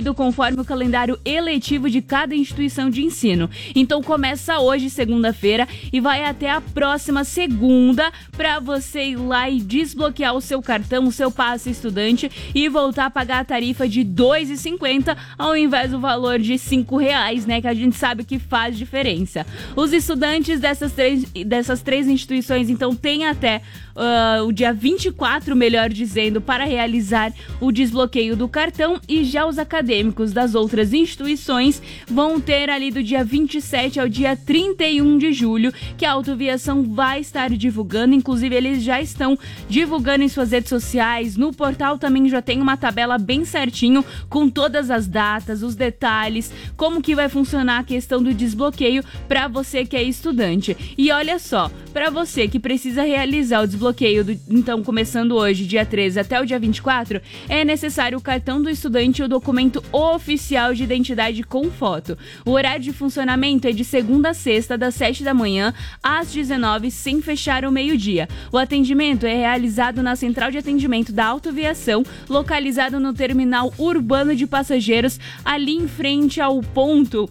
distribuído conforme o calendário eletivo de cada instituição de ensino. Então começa hoje, segunda-feira, e vai até a próxima segunda para você ir lá e desbloquear o seu cartão, o seu passe estudante e voltar a pagar a tarifa de R$ 2,50 ao invés do valor de R$ 5, né? Que a gente sabe que faz diferença. Os estudantes dessas três instituições, então, têm até o dia 24, melhor dizendo, para realizar o desbloqueio do cartão, e já os acadêmicos das outras instituições vão ter ali do dia 27 ao dia 31 de julho, que a Autoviação vai estar divulgando. Inclusive, eles já estão divulgando em suas redes sociais. No portal também já tem uma tabela bem certinho com todas as datas, os detalhes, como que vai funcionar a questão do desbloqueio para você que é estudante. E olha só, para você que precisa realizar o desbloqueio, então começando hoje, dia 13 até o dia 24, é necessário o cartão do estudante e o documento oficial de identidade com foto. O horário de funcionamento é de segunda a sexta, das 7 da manhã às 19, sem fechar ao meio-dia. O atendimento é realizado na central de atendimento da Autoviação, localizado no terminal urbano de passageiros, ali em frente ao ponto,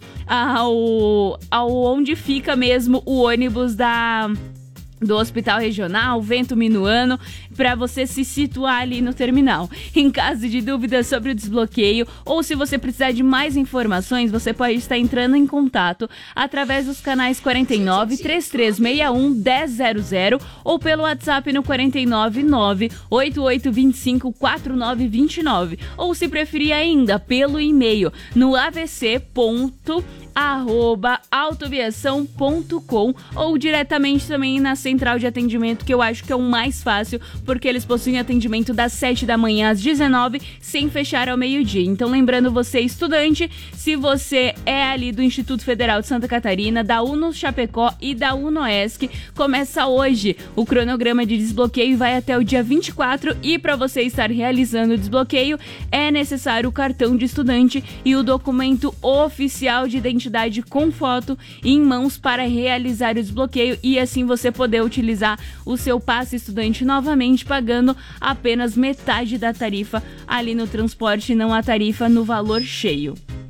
onde fica mesmo o ônibus do Hospital Regional Vento Minuano, para você se situar ali no terminal. Em caso de dúvidas sobre o desbloqueio, ou se você precisar de mais informações, você pode estar entrando em contato através dos canais 49 3361 1000 ou pelo WhatsApp no 49 98825 4929, ou se preferir ainda, pelo e-mail no avc.autoviação.com ou diretamente também na central de atendimento, que eu acho que é o mais fácil, porque eles possuem atendimento das 7 da manhã às 19, sem fechar ao meio-dia. Então, lembrando você, estudante, se você é ali do Instituto Federal de Santa Catarina, da UNO Chapecó e da UNOESC, começa hoje o cronograma de desbloqueio e vai até o dia 24, e para você estar realizando o desbloqueio é necessário o cartão de estudante e o documento oficial de identidade com foto em mãos para realizar o desbloqueio, e assim você poder utilizar o seu passe estudante novamente, pagando apenas metade da tarifa ali no transporte, não a tarifa no valor cheio.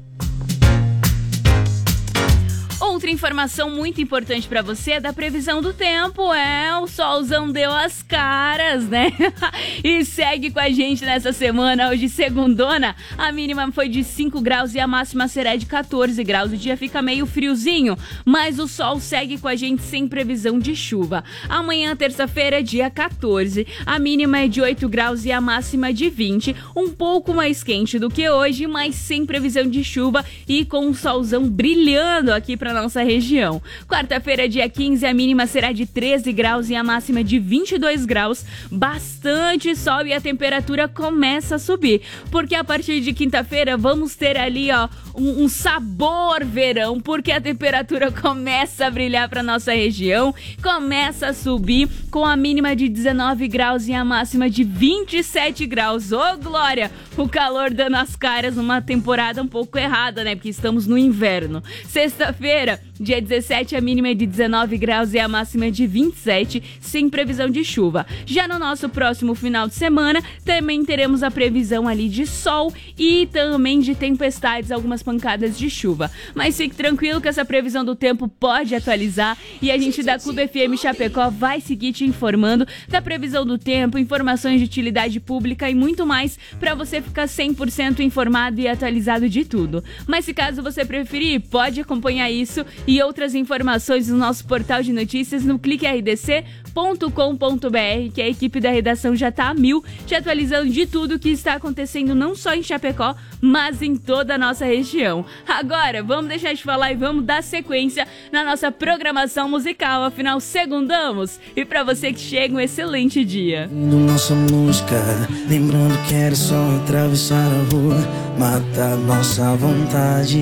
Outra informação muito importante para você é da previsão do tempo. O solzão deu as caras, né? E segue com a gente nessa semana. Hoje, segundona, a mínima foi de 5 graus e a máxima será de 14 graus. O dia fica meio friozinho, mas o sol segue com a gente sem previsão de chuva. Amanhã, terça-feira, dia 14, a mínima é de 8 graus e a máxima de 20. Um pouco mais quente do que hoje, mas sem previsão de chuva e com um solzão brilhando aqui para nossa região. Quarta-feira, dia 15, a mínima será de 13 graus e a máxima de 22 graus. Bastante sol e a temperatura começa a subir, porque a partir de quinta-feira vamos ter ali, um sabor verão, porque a temperatura começa a brilhar para nossa região, começa a subir com a mínima de 19 graus e a máxima de 27 graus. Ô, glória! O calor dando as caras numa temporada um pouco errada, né? Porque estamos no inverno. Sexta-feira, dia 17, a mínima é de 19 graus e a máxima é de 27, sem previsão de chuva. Já no nosso próximo final de semana, também teremos a previsão ali de sol e também de tempestades, algumas pancadas de chuva. Mas fique tranquilo que essa previsão do tempo pode atualizar, e a gente da Clube FM Chapecó vai seguir te informando da previsão do tempo, informações de utilidade pública e muito mais, para você ficar 100% informado e atualizado de tudo. Mas se caso você preferir, pode acompanhar isso e outras informações no nosso portal de notícias no cliquerdc.com.br, que a equipe da redação já tá a mil, te atualizando de tudo que está acontecendo não só em Chapecó, mas em toda a nossa região. Agora, vamos deixar de falar e vamos dar sequência na nossa programação musical, afinal, segundamos, e pra você que chega, um excelente dia. Nossa música, lembrando que era só atravessar a rua, matar nossa vontade.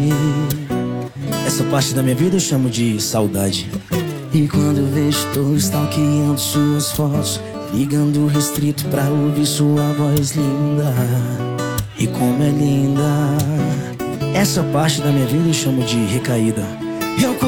Essa parte da minha vida eu chamo de saudade. E quando eu vejo, tô stalkeando suas fotos, ligando restrito pra ouvir sua voz linda. E como é linda. Essa parte da minha vida eu chamo de recaída.